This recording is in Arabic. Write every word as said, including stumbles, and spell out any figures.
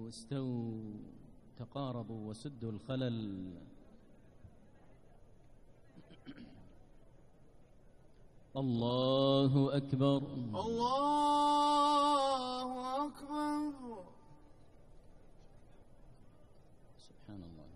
واستووا تقاربوا وسدوا الخلل. الله أكبر الله أكبر. سبحان الله.